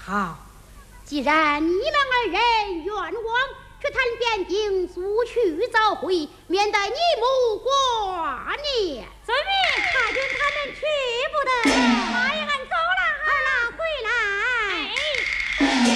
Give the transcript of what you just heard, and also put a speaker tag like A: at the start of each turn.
A: 好，既然你们二人冤枉，去谈边境，速去早回，免得你目挂念。
B: 遵命，太君他们去不得。